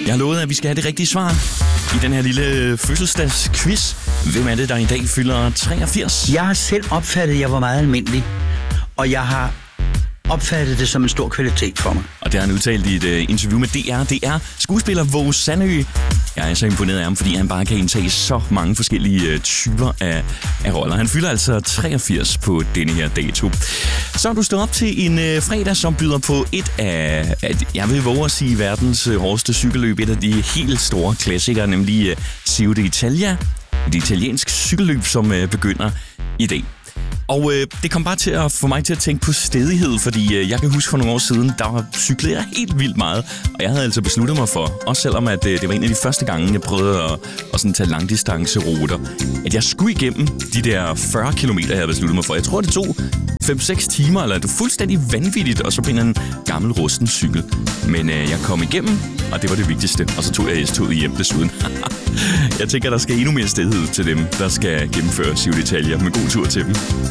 Jeg har lovet, at vi skal have det rigtige svar i den her lille fødselsdagsquiz. Hvem er det, der i dag fylder 83? Jeg har selv opfattet, at jeg var meget almindelig. Og jeg har opfattet det som en stor kvalitet for mig. Og det har han udtalt i et interview med DR. Det er skuespiller Våge Sandø. Jeg er så imponeret af ham, fordi han bare kan indtage så mange forskellige typer af roller. Han fylder altså 83 på denne her dato. Så har du stået op til en fredag, som byder på et af, jeg vil våge at sige, verdens hårdeste cykelløb. Et af de helt store klassikere, nemlig Giro d'Italia. Et italiensk cykelløb, som begynder i dag. Og det kom bare til at få mig til at tænke på stedighed, fordi jeg kan huske for nogle år siden, der cyklede jeg helt vildt meget. Og jeg havde altså besluttet mig for, også selvom at det var en af de første gange, jeg prøvede at sådan tage langdistanceruter, at jeg skulle igennem de der 40 kilometer, jeg havde besluttet mig for. Jeg tror, det tog 5-6 timer, eller det var fuldstændig vanvittigt, og så på en gammel rusten cykel. Men jeg kom igennem, og det var det vigtigste. Og så tog jeg S-toget hjem desuden. Jeg tænker, der skal endnu mere stedighed til dem, der skal gennemføre Giro d'Italia. Med god tur til dem.